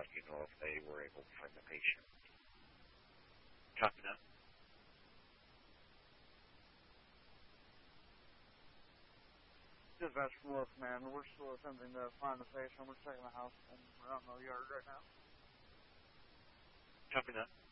let you know if they were able to find the patient. Copy that. Dispatch from Wolf, man. We're still attempting to find the patient. We're checking the house and we're out in the yard right now. Copy that.